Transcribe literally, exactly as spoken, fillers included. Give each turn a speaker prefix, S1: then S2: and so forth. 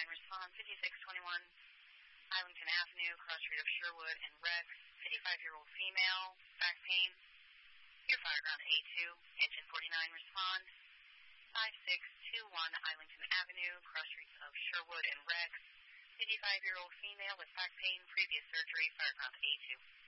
S1: nine, respond fifty-six twenty-one, Islington Avenue, cross street of Sherwood and Rex, fifty-five-year-old female, back pain. Your fireground A two, engine forty-nine, respond five six two one, Islington Avenue, cross streets of Sherwood and Rex, fifty-five-year-old female with back pain, previous surgery, fireground A two.